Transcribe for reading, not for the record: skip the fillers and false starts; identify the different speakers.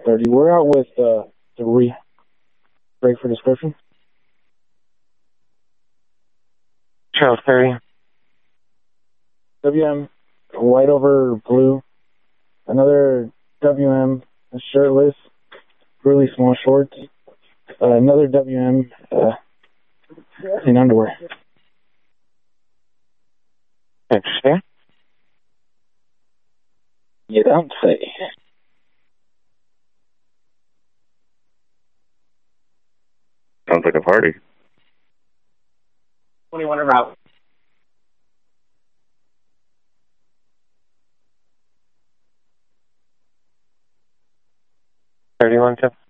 Speaker 1: 30. We're out with the break for description.
Speaker 2: Charles 30.
Speaker 1: WM, white over blue. Another WM, shirtless, really small shorts. Another WM in underwear.
Speaker 2: Interesting.
Speaker 1: You don't say.
Speaker 2: Sounds like a party.
Speaker 1: 21 are out.
Speaker 2: $31, Jeff.